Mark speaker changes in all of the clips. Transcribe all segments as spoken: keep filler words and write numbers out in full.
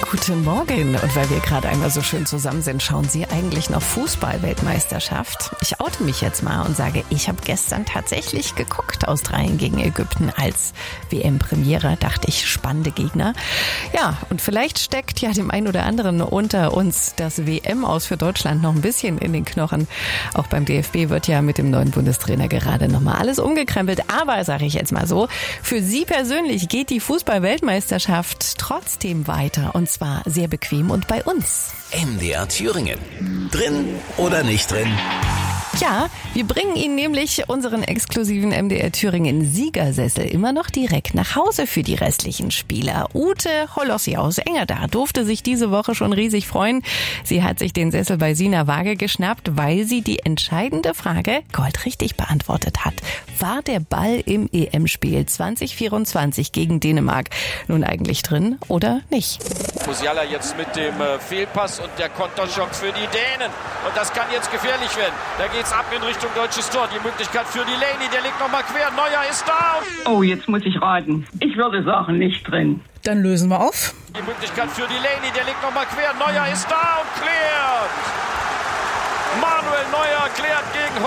Speaker 1: Guten Morgen. Und weil wir gerade einmal so schön zusammen sind, schauen Sie eigentlich noch Fußball-Weltmeisterschaft? Ich oute mich jetzt mal und sage, ich habe gestern tatsächlich geguckt, Australien gegen Ägypten als W M-Premiere. Dachte ich, spannende Gegner. Ja, und vielleicht steckt ja dem einen oder anderen unter uns das W M-Aus für Deutschland noch ein bisschen in den Knochen. Auch beim D F B wird ja mit dem neuen Bundestrainer gerade nochmal alles umgekrempelt. Aber, sage ich jetzt mal so, für Sie persönlich geht die Fußball-Weltmeisterschaft trotzdem weiter. Und zwar sehr bequem und bei uns.
Speaker 2: M D R Thüringen. Drin oder nicht drin?
Speaker 1: Ja, wir bringen Ihnen nämlich unseren exklusiven M D R Thüringen Siegersessel immer noch direkt nach Hause für die restlichen Spieler. Ute Holossi aus Engerda durfte sich diese Woche schon riesig freuen. Sie hat sich den Sessel bei Sina Waage geschnappt, weil sie die entscheidende Frage goldrichtig beantwortet hat. War der Ball im E M-Spiel zwanzig vierundzwanzig gegen Dänemark nun eigentlich drin oder nicht?
Speaker 3: Musiala jetzt mit dem äh, Fehlpass und der Konterschock für die Dänen. Und das kann jetzt gefährlich werden. Da geht's ab in Richtung deutsches Tor. Die Möglichkeit für Delaney, der legt nochmal quer. Neuer ist da.
Speaker 4: Oh, jetzt muss ich raten. Ich würde sagen, nicht drin.
Speaker 5: Dann lösen wir auf.
Speaker 3: Die Möglichkeit für Delaney, der legt nochmal quer. Neuer ist da und klärt. Manuel Neuer klärt gegen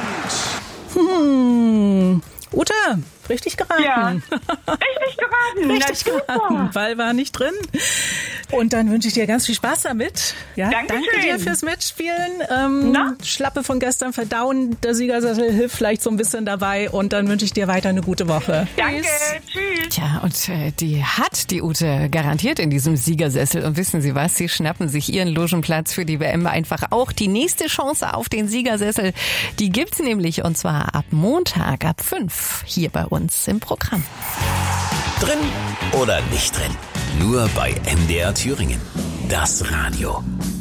Speaker 3: Heulund.
Speaker 5: Hm. Ute, richtig geraten.
Speaker 4: Ja, richtig geraten.
Speaker 5: Richtig geraten. Ball war nicht drin. Und dann wünsche ich dir ganz viel Spaß damit. Ja,
Speaker 4: Dankeschön.
Speaker 5: Danke dir fürs Mitspielen. Ähm,
Speaker 4: Na?
Speaker 5: Schlappe von gestern verdauen. Der Siegersessel hilft vielleicht so ein bisschen dabei. Und dann wünsche ich dir weiter eine gute Woche.
Speaker 4: Danke, tschüss.
Speaker 1: Tja, und äh, die hat die Ute garantiert in diesem Siegersessel. Und wissen Sie was? Sie schnappen sich ihren Logenplatz für die W M einfach auch. Die nächste Chance auf den Siegersessel, die gibt's nämlich. Und zwar ab Montag, ab fünf, hier bei uns im Programm.
Speaker 2: Drin oder nicht drin? Nur bei M D R Thüringen. Das Radio.